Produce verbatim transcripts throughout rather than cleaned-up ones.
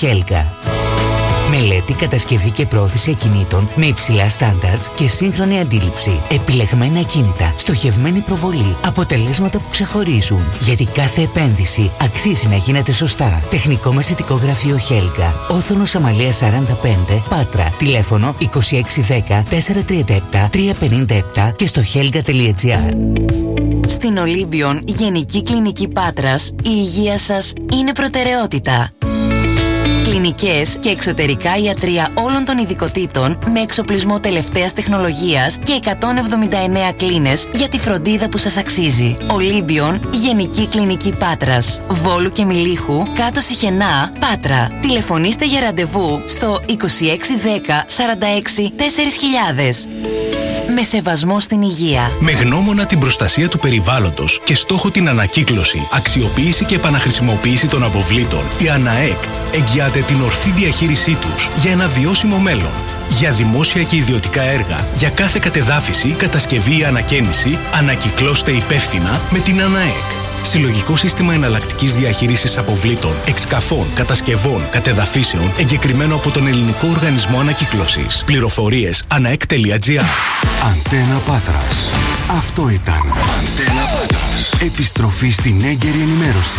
Χέλγα. Μελέτη, κατασκευή και πρόθεση ακινήτων με υψηλά στάνταρτς και σύγχρονη αντίληψη. Επιλεγμένα ακίνητα, στοχευμένη προβολή, αποτελέσματα που ξεχωρίζουν. Γιατί κάθε επένδυση αξίζει να γίνεται σωστά. Τεχνικό μεσητικό γραφείο Χέλγα. Όθωνος Αμαλίας σαράντα πέντε, Πάτρα. Τηλέφωνο είκοσι έξι δέκα τετρακόσια τριάντα επτά τριακόσια πενήντα επτά και στο χέλγα τελεία τζι άρ. Στην Ολύμπιον Γενική Κλινική Πάτρας, η υγεία σας είναι προτεραιότητα. Κλινικές και εξωτερικά ιατρεία όλων των ειδικοτήτων με εξοπλισμό τελευταίας τεχνολογίας και εκατόν εβδομήντα εννέα κλίνες για τη φροντίδα που σας αξίζει. Ολύμπιον Γενική Κλινική Πάτρας, Βόλου και Μιλίχου, κάτω Σιχενά, Πάτρα. Τηλεφωνήστε για ραντεβού στο είκοσι έξι δέκα σαράντα έξι τέσσερις χιλιάδες. Με σεβασμό στην υγεία. Με γνώμονα την προστασία του περιβάλλοντος και στόχο την ανακύκλωση, αξιοποίηση και επαναχρησιμοποίηση των αποβλήτων, η ΑΝΑΕΚ εγγυάται την ορθή διαχείρισή τους για ένα βιώσιμο μέλλον. Για δημόσια και ιδιωτικά έργα, για κάθε κατεδάφιση, κατασκευή ή ανακαίνιση, ανακυκλώστε υπεύθυνα με την ΑΝΑΕΚ. Συλλογικό σύστημα εναλλακτικής διαχείρισης αποβλήτων, εξκαφών, κατασκευών, κατεδαφίσεων, εγκεκριμένο από τον Ελληνικό Οργανισμό Ανακύκλωσης. Πληροφορίες αναεκ τελεία τζι άρ. Αντένα Πάτρας. Αυτό ήταν. Αντένα Πάτρας. Επιστροφή στην έγκαιρη ενημέρωση.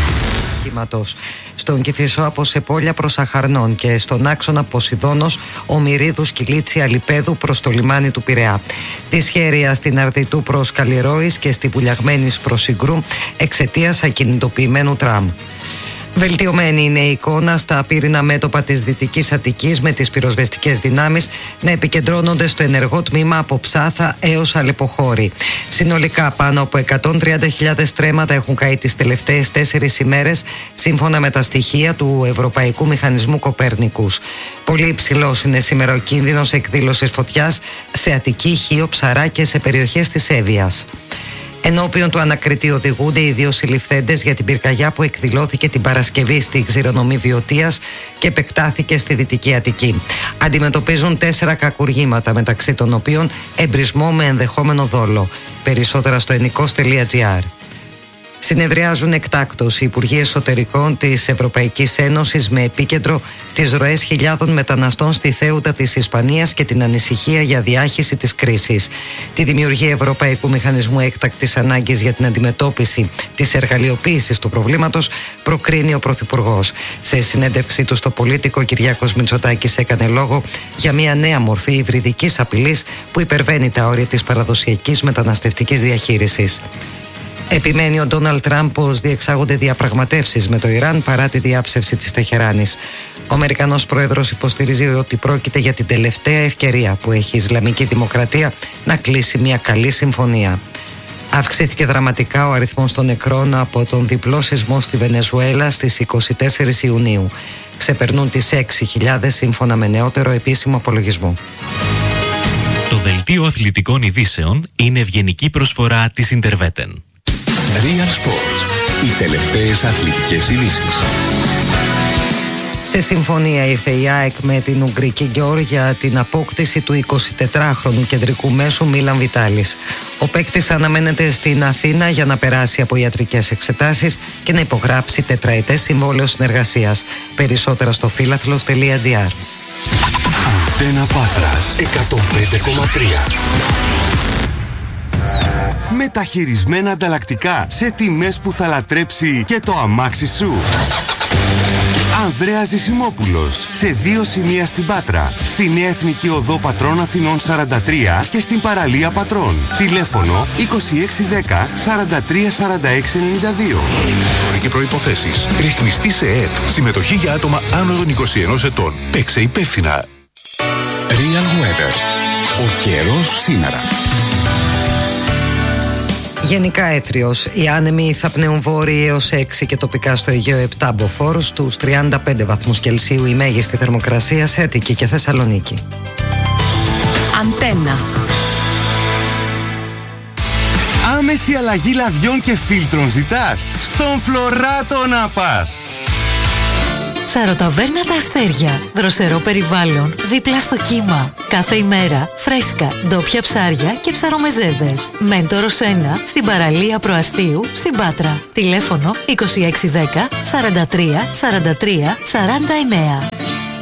Στον Κηφισό από Σεπόλια προς Αχαρνών και στον άξονα Ποσειδώνος, Ομηρίδου, Σκυλίτσι, Αλιπέδου προς το λιμάνι του Πειραιά. Τη Σχέρια στην Αρδιτού προς Καλλιρόης και στη Βουλιαγμένης προς Συγκρού εξαιτίας ακινητοποιημένου τραμ. Βελτιωμένη είναι η εικόνα στα πύρινα μέτωπα της Δυτικής Αττικής, με τις πυροσβεστικές δυνάμεις να επικεντρώνονται στο ενεργό τμήμα από Ψάθα έως Αλεποχώρη. Συνολικά πάνω από εκατόν τριάντα χιλιάδες στρέμματα έχουν καεί τις τελευταίες τέσσερις ημέρες, σύμφωνα με τα στοιχεία του Ευρωπαϊκού Μηχανισμού Κοπέρνικους. Πολύ υψηλός είναι σήμερα ο κίνδυνος εκδήλωσης φωτιάς σε Αττική, Χίο, Ψαρά και σε περιοχές της Εύβοιας. Ενώπιον του ανακριτή οδηγούνται οι δύο συλληφθέντες για την πυρκαγιά που εκδηλώθηκε την Παρασκευή στη Ξηρονομή Βιωτίας και επεκτάθηκε στη Δυτική Αττική. Αντιμετωπίζουν τέσσερα κακουργήματα, μεταξύ των οποίων εμπρισμό με ενδεχόμενο δόλο. Περισσότερα στο ενικός τελεία τζι άρ. Συνεδριάζουν εκτάκτως οι Υπουργοί Εσωτερικών της Ευρωπαϊκής Ένωσης με επίκεντρο τις ροές χιλιάδων μεταναστών στη Θέουτα της Ισπανίας και την ανησυχία για διάχυση της κρίσης. Τη δημιουργία Ευρωπαϊκού Μηχανισμού Έκτακτης Ανάγκης για την αντιμετώπιση της εργαλειοποίησης του προβλήματος προκρίνει ο Πρωθυπουργός. Σε συνέντευξή του στο Πολίτικο, ο Κυριάκος Μητσοτάκης έκανε λόγο για μια νέα μορφή υβριδικής απειλής που υπερβαίνει τα όρια της παραδοσιακής μεταναστευτικής διαχείρισης. Επιμένει ο Ντόναλντ Τραμπ πως διεξάγονται διαπραγματεύσεις με το Ιράν παρά τη διάψευση της Τεχεράνης. Ο Αμερικανός Πρόεδρος υποστηρίζει ότι πρόκειται για την τελευταία ευκαιρία που έχει η Ισλαμική Δημοκρατία να κλείσει μια καλή συμφωνία. Αυξήθηκε δραματικά ο αριθμός των νεκρών από τον διπλό σεισμό στη Βενεζουέλα στις είκοσι τέσσερις Ιουνίου. Ξεπερνούν τις έξι χιλιάδες σύμφωνα με νεότερο επίσημο απολογισμό. Το δελτίο αθλητικών ειδήσεων είναι ευγενική προσφορά της Interveten. Real Sports. Οι τελευταίες αθλητικές ειδήσεις. Σε συμφωνία ήρθε η ΑΕΚ με την Ουγγρική Γκιόρ για την απόκτηση του εικοσιτετράχρονου κεντρικού μέσου Μίλαν Βιτάλης. Ο παίκτης αναμένεται στην Αθήνα για να περάσει από ιατρικές εξετάσεις και να υπογράψει τετραετές συμβόλαιο συνεργασίας. Περισσότερα στο φίλαθλος τελεία τζι άρ. Αντένα Πάτρας εκατόν πέντε κόμμα τρία. Μεταχειρισμένα ανταλλακτικά σε τιμές που θα λατρέψει και το αμάξι σου. Ανδρέας Ζησιμόπουλος, σε δύο σημεία στην Πάτρα, στη Νέα Εθνική Οδό Πατρών Αθηνών σαράντα τρία και στην παραλία Πατρών. Τηλέφωνο είκοσι έξι δέκα σαράντα τρία σαράντα έξι ενενήντα δύο. Και προϋποθέσεις. Ρυθμιστή σε ΕΕΠ. Συμμετοχή για άτομα άνω των είκοσι ενός ετών. Παίξε υπεύθυνα. Real Weather. Ο καιρός σήμερα. Γενικά έθριος. Οι άνεμοι θα πνέουν βόρειοι έως έξι και τοπικά στο Αιγαίο επτά μποφόρ, στους τριάντα πέντε βαθμούς Κελσίου η μέγιστη θερμοκρασία σε Αττική και Θεσσαλονίκη. Αντένα. Άμεση αλλαγή λαδιών και φίλτρων ζητάς? Στον Φλωράτο να πας! Ψαροταβέρνα Τα Αστέρια. Δροσερό περιβάλλον, δίπλα στο κύμα. Κάθε ημέρα φρέσκα, ντόπια ψάρια και ψαρομεζέδες. Μέντορος ένα, στην παραλία Προαστίου, στην Πάτρα. Τηλέφωνο είκοσι έξι δέκα σαράντα τρία σαράντα τρία σαράντα εννέα.